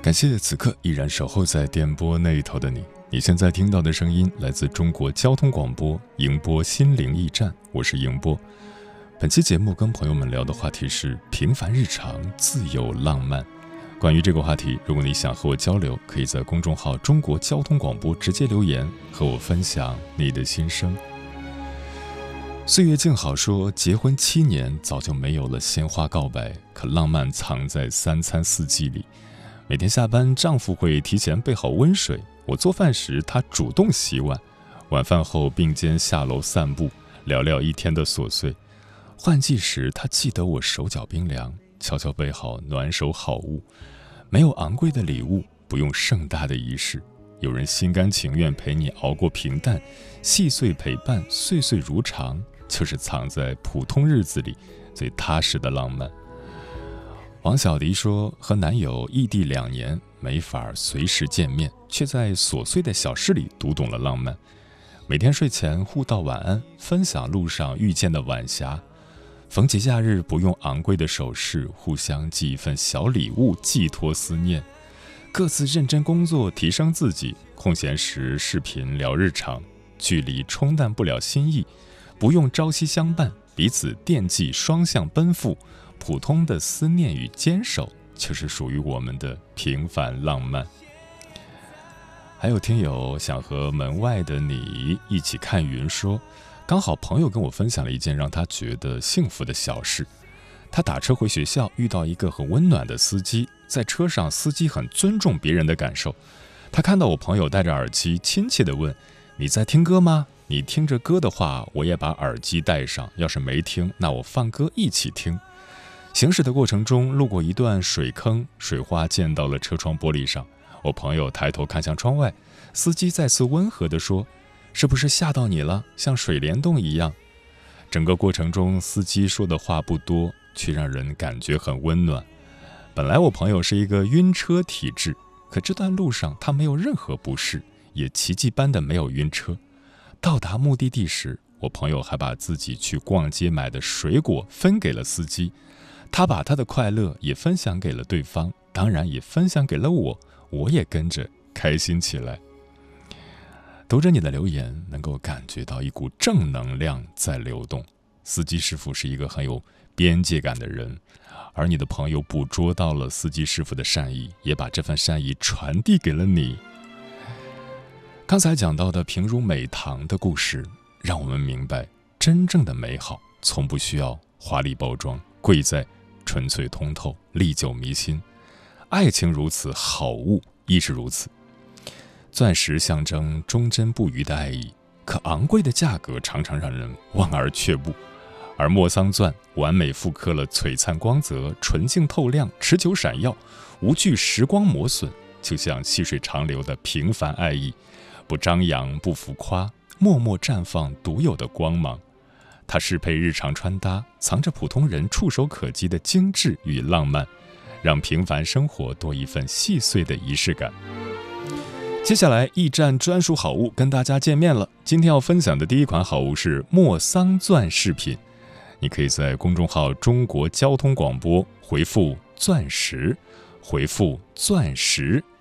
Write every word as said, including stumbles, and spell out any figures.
感谢此刻依然守候在电波那一头的你。你现在听到的声音来自中国交通广播迎播心灵驿站，我是迎播。本期节目跟朋友们聊的话题是平凡日常自有浪漫。关于这个话题，如果你想和我交流，可以在公众号中国交通广播直接留言和我分享你的心声。岁月静好说，结婚七年早就没有了鲜花告白，可浪漫藏在三餐四季里。每天下班，丈夫会提前备好温水，我做饭时他主动洗碗，晚饭后并肩下楼散步，聊聊一天的琐碎。换季时他记得我手脚冰凉，悄悄备好暖手好物。没有昂贵的礼物，不用盛大的仪式，有人心甘情愿陪你熬过平淡，细碎陪伴，岁岁如常，就是藏在普通日子里最踏实的浪漫。王小迪说，和男友异地两年，没法随时见面，却在琐碎的小事里读懂了浪漫。每天睡前互道晚安，分享路上遇见的晚霞。逢节假日不用昂贵的首饰，互相寄一份小礼物，寄托思念。各自认真工作，提升自己，空闲时视频聊日常。距离冲淡不了心意，不用朝夕相伴，彼此惦记，双向奔赴。普通的思念与坚守，就是属于我们的平凡浪漫。还有听友想和门外的你一起看云说，刚好朋友跟我分享了一件让他觉得幸福的小事。他打车回学校，遇到一个很温暖的司机，在车上司机很尊重别人的感受。他看到我朋友戴着耳机，亲切地问，你在听歌吗？你听着歌的话，我也把耳机戴上，要是没听，那我放歌一起听。行驶的过程中，路过一段水坑，水花溅到了车窗玻璃上。我朋友抬头看向窗外，司机再次温和地说，是不是吓到你了，像水帘洞一样。整个过程中，司机说的话不多，却让人感觉很温暖。本来我朋友是一个晕车体质，可这段路上他没有任何不适，也奇迹般的没有晕车。到达目的地时，我朋友还把自己去逛街买的水果分给了司机。他把他的快乐也分享给了对方，当然也分享给了我，我也跟着开心起来。读着你的留言，能够感觉到一股正能量在流动。司机师傅是一个很有边界感的人，而你的朋友捕捉到了司机师傅的善意，也把这份善意传递给了你。刚才讲到的平如美棠的故事，让我们明白，真正的美好从不需要华丽包装，贵在纯粹通透，历久弥新。爱情如此，好物亦是如此。钻石象征忠贞不渝的爱意，可昂贵的价格常常让人望而却步。而莫桑钻完美复刻了璀璨光泽，纯净透亮，持久闪耀，无惧时光磨损，就像细水长流的平凡爱意，不张扬不浮夸，默默绽放独有的光芒。它适配日常穿搭，藏着普通人触手可及的精致与浪漫，让平凡生活多一份细碎的仪式感。接下来驿站专属好物跟大家见面了。今天要分享的第一款好物是莫桑钻饰品。你可以在公众号中国交通广播回复钻石，回复钻石